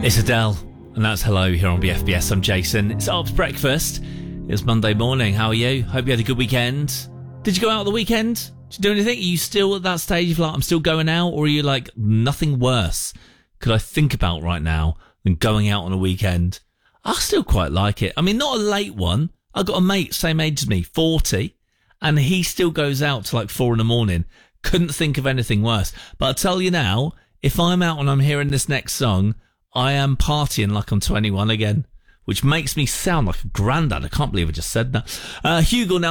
It's Adele, and that's Hello here on BFBS. I'm Jason. It's Arp's Breakfast. It's Monday morning. How are you? Hope you had a good weekend. Did you go out on the weekend? Did you do anything? Are you still at that stage of like, I'm still going out? Or are you like, nothing worse could I think about right now than going out on a weekend? I still quite like it. I mean, not a late one. I got a mate, same age as me, 40, and he still goes out to like 4 a.m. Couldn't think of anything worse. But I'll tell you now, if I'm out and I'm hearing this next song, I am partying like I'm 21 again, which makes me sound like a granddad. I can't believe I just said that. Hugo now.